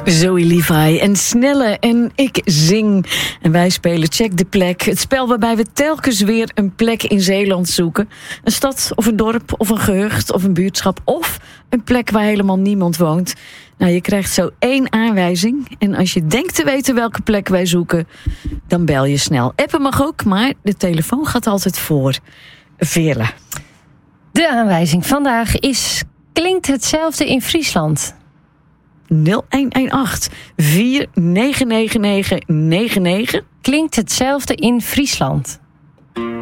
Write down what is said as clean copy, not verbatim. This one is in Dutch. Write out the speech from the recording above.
Zoe Levi en Snelle en ik zing. En wij spelen Check de Plek. Het spel waarbij we telkens weer een plek in Zeeland zoeken. Een stad of een dorp of een gehucht of een buurtschap. Of een plek waar helemaal niemand woont. Nou, je krijgt zo 1 aanwijzing. En als je denkt te weten welke plek wij zoeken, dan bel je snel. Appen mag ook, maar de telefoon gaat altijd voor. Veerle. De aanwijzing vandaag is: klinkt hetzelfde in Friesland? 0118 499999. Klinkt hetzelfde in Friesland?